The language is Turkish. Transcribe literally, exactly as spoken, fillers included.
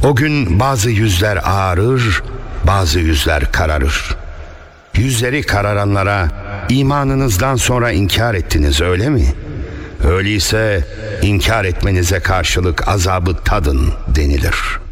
O gün bazı yüzler ağarır, bazı yüzler kararır. Yüzleri kararanlara imanınızdan sonra inkar ettiniz, öyle mi? Öyleyse inkar etmenize karşılık azabı tadın denilir.